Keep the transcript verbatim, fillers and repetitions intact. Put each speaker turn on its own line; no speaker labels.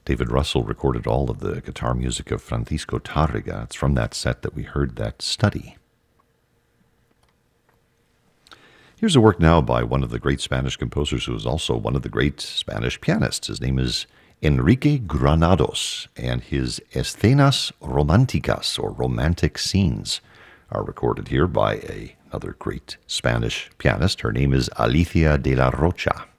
David Russell recorded all of the guitar music of Francisco Tárrega. It's from that set that we heard that study. Here's a work now by one of the great Spanish composers who is also one of the great Spanish pianists. His name is Enrique Granados, and his Escenas Románticas, or Romantic Scenes, are recorded here by a, another great Spanish pianist. Her name is Alicia de la Rocha.